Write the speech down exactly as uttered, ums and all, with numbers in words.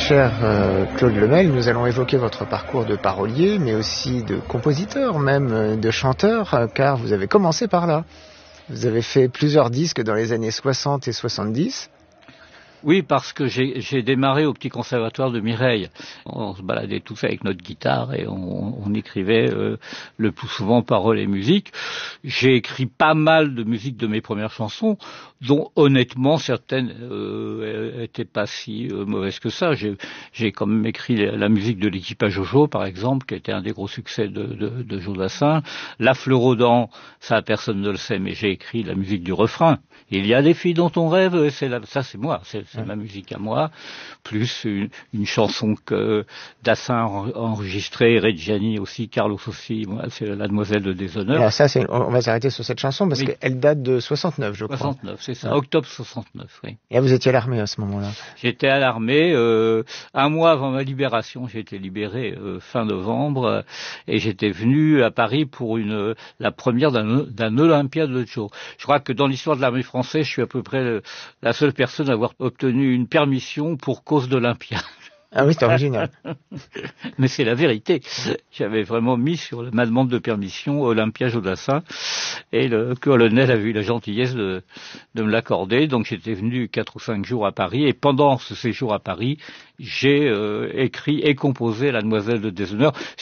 cher euh, Claude Lemel, nous allons évoquer votre parcours de parolier, mais aussi de compositeur, même euh, de chanteur, euh, car vous avez commencé par là. Vous avez fait plusieurs disques dans les années soixante et soixante-dix. Oui, parce que j'ai, j'ai démarré au petit conservatoire de Mireille. On se baladait tous avec notre guitare et on, on écrivait euh, le plus souvent paroles et musique. J'ai écrit pas mal de musique de mes premières chansons, dont honnêtement certaines euh, étaient pas si euh, mauvaises que ça. J'ai, j'ai quand même écrit la, la musique de l'équipage Jojo, par exemple, qui était un des gros succès de, de, de Joe Dassin. La Fleurodent, ça personne ne le sait, mais j'ai écrit la musique du refrain. Il y a des filles dont on rêve, c'est la, ça c'est moi, c'est, c'est ma musique à moi, plus une, une chanson que Dassin a enregistrée, Reggiani aussi, Carlos aussi, moi, c'est La Demoiselle de Déshonneur. Alors ça, c'est, on va s'arrêter sur cette chanson parce oui. qu'elle date de soixante-neuf, je crois. soixante-neuf, c'est ça, ouais. Octobre soixante-neuf, oui. Et vous étiez à l'armée à ce moment-là? J'étais à l'armée, euh, un mois avant ma libération, j'ai été libéré euh, fin novembre, euh, et j'étais venu à Paris pour une la première d'un, d'un Olympiade de Joe. Je crois que dans l'histoire de l'armée française, je suis à peu près le, la seule personne à avoir obtenu une permission pour cause d'Olympia. Ah oui, c'est original. Mais c'est la vérité. J'avais vraiment mis sur ma demande de permission Olympia Joe Dassin et le colonel a eu la gentillesse de, de me l'accorder. Donc j'étais venu quatre ou cinq jours à Paris et pendant ce séjour à Paris, j'ai euh, écrit et composé La Demoiselle de Déshonneur.